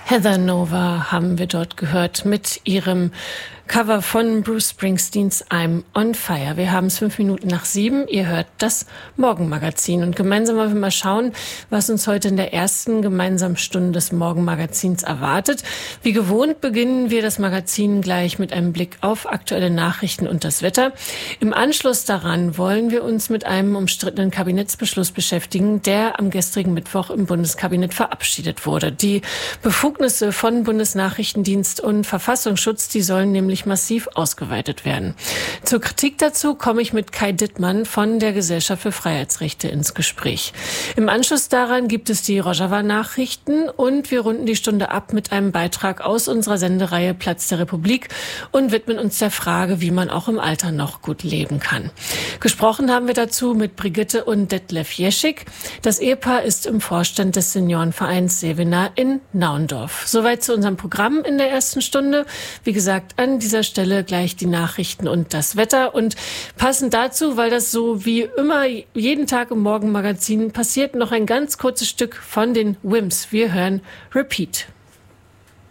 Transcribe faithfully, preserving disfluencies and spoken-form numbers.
Heather Nova haben wir dort gehört mit ihrem Cover von Bruce Springsteens I'm on Fire. Wir haben es fünf Minuten nach sieben. Ihr hört das Morgenmagazin. Und gemeinsam wollen wir mal schauen, was uns heute in der ersten gemeinsamen Stunde des Morgenmagazins erwartet. Wie gewohnt beginnen wir das Magazin gleich mit einem Blick auf aktuelle Nachrichten und das Wetter. Im Anschluss daran wollen wir uns mit einem umstrittenen Kabinettsbeschluss beschäftigen, der am gestrigen Mittwoch im Bundeskabinett verabschiedet wurde. Die Befugnisse von Bundesnachrichtendienst und Verfassungsschutz, die sollen nämlich massiv ausgeweitet werden. Zur Kritik dazu komme ich mit Kai Dittmann von der Gesellschaft für Freiheitsrechte ins Gespräch. Im Anschluss daran gibt es die Rojava-Nachrichten und wir runden die Stunde ab mit einem Beitrag aus unserer Sendereihe Platz der Republik und widmen uns der Frage, wie man auch im Alter noch gut leben kann. Gesprochen haben wir dazu mit Brigitte und Detlef Jeschig. Das Ehepaar ist im Vorstand des Seniorenvereins Sevenaer in Naundorf. Soweit zu unserem Programm in der ersten Stunde. Wie gesagt, an dieser Stelle gleich die Nachrichten und das Wetter. Und passend dazu, weil das so wie immer jeden Tag im Morgenmagazin passiert, noch ein ganz kurzes Stück von den Wims. Wir hören Repeat.